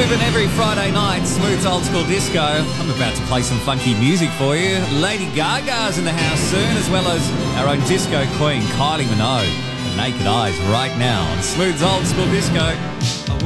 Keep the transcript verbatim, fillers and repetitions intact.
moving every Friday night, Smooth's Old School Disco. I'm about to play some funky music for you. Lady Gaga's in the house soon, as well as our own disco queen, Kylie Minogue. Naked Eyes right now on Smooth's Old School Disco.